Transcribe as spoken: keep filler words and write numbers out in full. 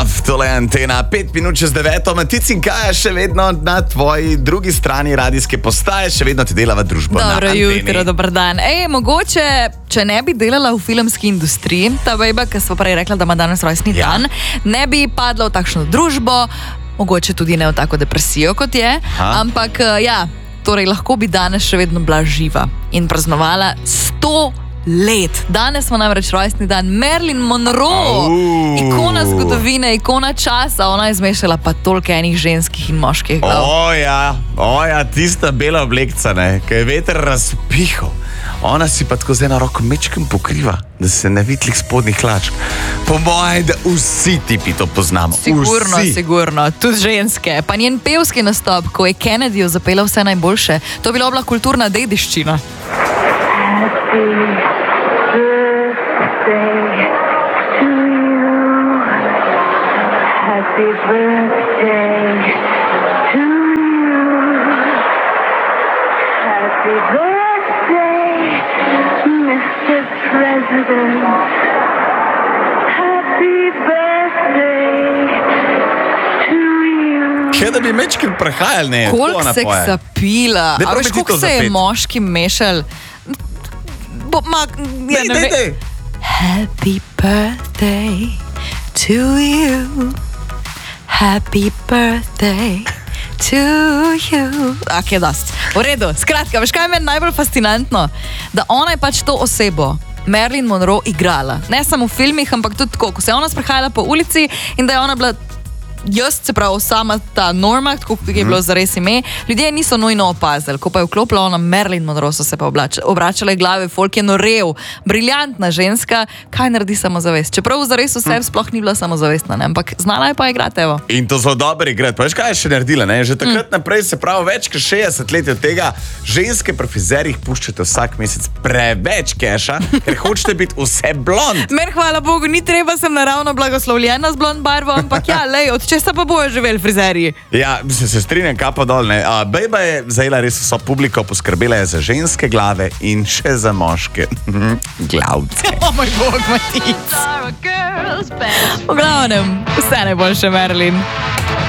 Love, tole je Antena, pet minut čez deveto, Matic in Kaja še vedno na tvoji drugi strani radijske postaje, še vedno ti delava družbo. Dobro jutro, dober dan. Ej, mogoče, če ne bi delala v filmski industriji, ta bejba, ki smo prej rekla, da ima danes rojstni ja. dan, ne bi padla v takšno družbo, mogoče tudi ne v tako depresijo, kot je, ha? ampak ja, torej lahko bi danes še vedno bila živa in praznovala sto let. Danes smo namreč rojstni dan Marilyn Monroe, uh. ikona zgodovine, ikona časa, ona je zmešala pa toliko enih ženskih in moških glav. Oja, oja, tista bela oblekca, ne, ki je veter razpihal. Ona si pa tako z eno roko mečkem pokriva, da se ne vidi spodnjih hlačk. Po mojem, da vsi tipi to poznamo. Sigurno, vsi. sigurno, tudi ženske. Pa njen pevski nastop, ko je Kennedyju zapela vse najboljše, to bila bila kulturna dediščina. Happy birthday to you. Happy birthday, mister President. Happy birthday to you. Kaj da bi mečkim prehajali, ne? Koliko seksa pila? A veš, koliko se je moški mešal? Bo, ma, ja, dej, dej, dej. Happy birthday to you. Happy birthday to you. Ok, dost. V redu. Skratka, veš, kaj je meni najbolj fascinantno? Da ona je pač to osebo, Marilyn Monroe, igrala. Ne samo v filmih, ampak tudi tako, ko se je ona sprehajala po ulici in da je ona bila jaz, se pravi, sama ta Norma, tako je bilo zares ime, ljudje niso nujno opazili. Ko pa je vklopila ona Marilyn Monroe, so se pa obračale glave, folk je norel, briljantna ženska, kaj naredi samozavest. Čeprav zares v sebi sploh ni bila samozavestna, ne? Ampak znala je pa igrati, evo. In to zelo dobro igrati. Pa veš, kaj je še naredila, ne? Že takrat naprej, se pravi, več kot šestdeset let od tega, ženske pri frizerjih puščate vsak mesec preveč keša, ker hočete biti vse blond. Men, hvala Bogu, ni treba, sem naravno blagoslovljena z blond barvo, ampak ja, lej, od česa pa bojo živeli frizerji? Ja, se, se strinjam, kapa dol, ne. A, bejba je zajela res vso publiko, poskrbela je za ženske glave in še za moške glavce. O moj Bog, Matic. V glavnem, vse najboljše, Marilyn.